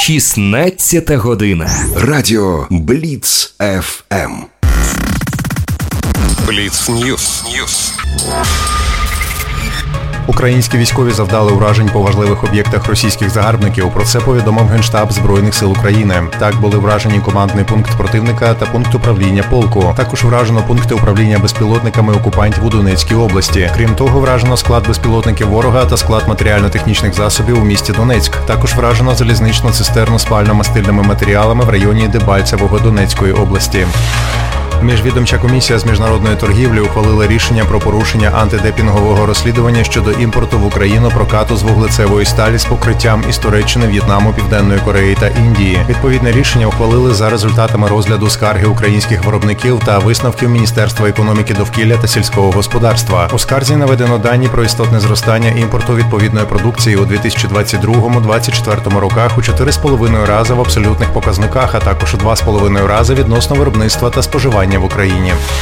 16 година. Радіо Бліц ФМ. Бліц Ньюс. Українські військові завдали уражень по важливих об'єктах російських загарбників. Про це повідомив Генштаб Збройних сил України. Так були вражені командний пункт противника та пункт управління полку. Також вражено пункти управління безпілотниками окупантів у Донецькій області. Крім того, вражено склад безпілотників ворога та склад матеріально-технічних засобів у місті Донецьк. Також вражено залізничну цистерну з пально-мастильними матеріалами в районі Дебальцевого Донецької області. Міжвідомча комісія з міжнародної торгівлі ухвалила рішення про порушення антидепінгового розслідування щодо імпорту в Україну прокату з вуглецевої сталі з покриттям із Туреччини, В'єтнаму, Південної Кореї та Індії. Відповідне рішення ухвалили за результатами розгляду скарги українських виробників та висновків Міністерства економіки, довкілля та сільського господарства. У скарзі наведено дані про істотне зростання імпорту відповідної продукції у 2022-2024 роках у 4,5 рази в абсолютних показниках, а також у 2,5 рази відносно виробництва та споживання в Україні.